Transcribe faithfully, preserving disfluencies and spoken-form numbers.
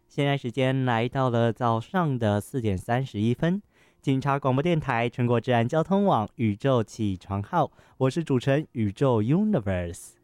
现在时间来到了早上的四点三十一分，警察广播电台全国治安交通网宇宙起床号，我是主持人宇宙 Universe。